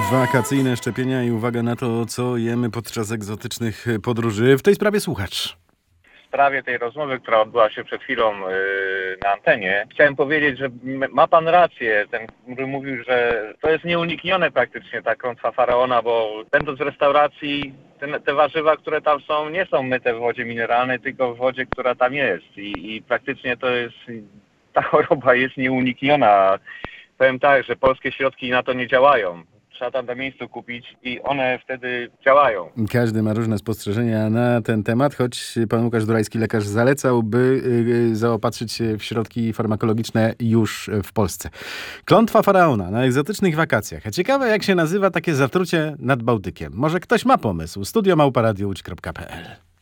Wakacyjne szczepienia i uwaga na to, co jemy podczas egzotycznych podróży. W tej sprawie słuchacz. W sprawie tej rozmowy, która odbyła się przed chwilą na antenie, chciałem powiedzieć, że ma pan rację, ten, który mówił, że to jest nieuniknione praktycznie ta klątwa faraona, bo będąc w restauracji, te warzywa, które tam są, nie są myte w wodzie mineralnej, tylko w wodzie, która tam jest. I praktycznie to jest, ta choroba jest nieunikniona. Powiem tak, że polskie środki na to nie działają. Trzeba tam na miejscu kupić i one wtedy działają. Każdy ma różne spostrzeżenia na ten temat, choć pan Łukasz Durajski, lekarz, zalecał, by zaopatrzyć się w środki farmakologiczne już w Polsce. Klątwa faraona na egzotycznych wakacjach. A ciekawe, jak się nazywa takie zatrucie nad Bałtykiem. Może ktoś ma pomysł. studio@radiołódź.pl